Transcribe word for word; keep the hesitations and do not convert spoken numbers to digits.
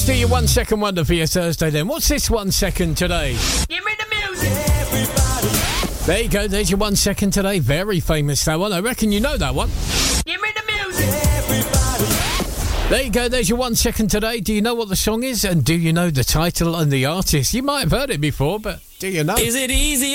Let's do your one second wonder for your Thursday then. What's this one second today? Give me the music. Everybody. There you go, there's your one second today. Very famous, that one. I reckon you know that one. Give me the music. Everybody. There you go, there's your one second today. Do you know what the song is? And do you know the title and the artist? You might have heard it before, but do you know? Is it easy